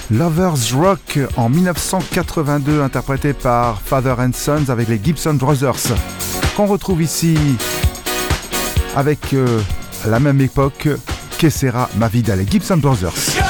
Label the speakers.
Speaker 1: Lovers Rock en 1982, interprété par Father and Sons avec les Gibson Brothers, qu'on retrouve ici avec à la même époque Que sera ma vida, les Gibson Brothers.